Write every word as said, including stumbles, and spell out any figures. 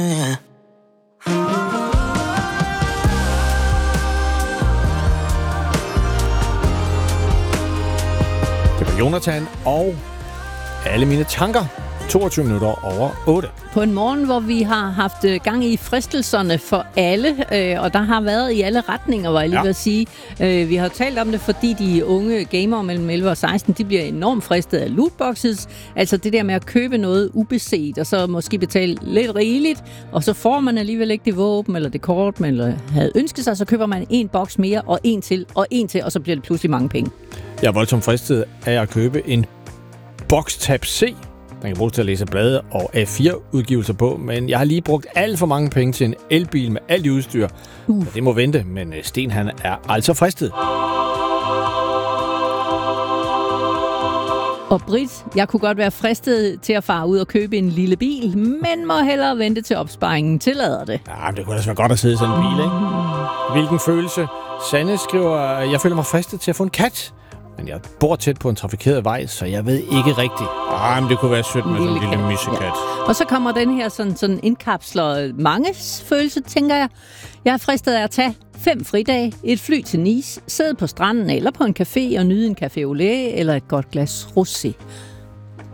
Det var Jonathan og alle mine tanker. toogtyve minutter over otte. På en morgen, hvor vi har haft gang i fristelserne for alle, øh, og der har været i alle retninger, var jeg lige ja. ved at sige. Øh, vi har talt om det, fordi de unge gamere mellem elleve og seksten, de bliver enormt fristet af lootboxes. Altså det der med at købe noget ubeset, og så måske betale lidt rigeligt, og så får man alligevel ikke det våben, eller det kort, man havde ønsket sig, så køber man en boks mere, og en til, og en til, og så bliver det pludselig mange penge. Jeg er voldsomt fristet af at købe en Box Tab C. Den kan bruges til at læse blade og A fire udgivelser på, men jeg har lige brugt alt for mange penge til en elbil med alt i udstyr. Uh. Det må vente, men Sten han er altså fristet. Og Britt, jeg kunne godt være fristet til at fare ud og købe en lille bil, men må hellere vente til opsparingen tillader det. Ja, men det kunne da være godt at sidde i sådan en bil, ikke? Hvilken følelse? Sanne skriver, jeg føler mig fristet til at få en kat. Men jeg bor tæt på en trafikeret vej, så jeg ved ikke rigtigt. Ah, men det kunne være sødt med sådan en lille missekat. Ja. Og så kommer den her sådan, sådan indkapsler manges følelse, tænker jeg. Jeg er fristet af at tage fem fridage, et fly til Nice, sidde på stranden eller på en café og nyde en café au lait eller et godt glas rosé.